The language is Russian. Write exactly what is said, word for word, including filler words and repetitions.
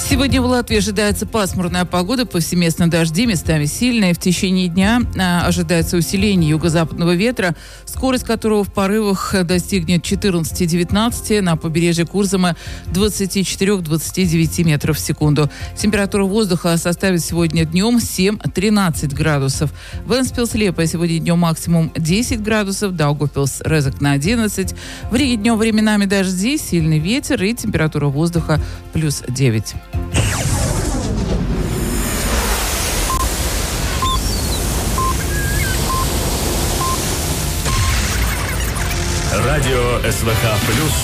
Сегодня в Латвии ожидается пасмурная погода, повсеместно дожди, местами сильные. В течение дня а, ожидается усиление юго-западного ветра, скорость которого в порывах достигнет четырнадцать-девятнадцать, на побережье Курзама двадцать четыре - двадцать девять метров в секунду. Температура воздуха составит сегодня днем семь-тринадцать градусов. В Вентспилс-Лепо сегодня днем максимум десять градусов, Даугавпилс-Резекне одиннадцать. В Риге днем временами дожди, сильный ветер и температура воздуха плюс девять. Радио СВХ плюс.